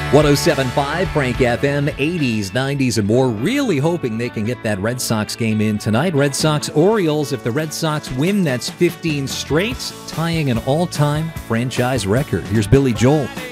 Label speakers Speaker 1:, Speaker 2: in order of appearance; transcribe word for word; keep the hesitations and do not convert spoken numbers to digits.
Speaker 1: one oh seven point five Frank F M, eighties, nineties, and more. Really hoping they can get that Red Sox game in tonight. Red Sox-Orioles, if the Red Sox win, that's fifteen straight, tying an all-time franchise record. Here's Billy Joel.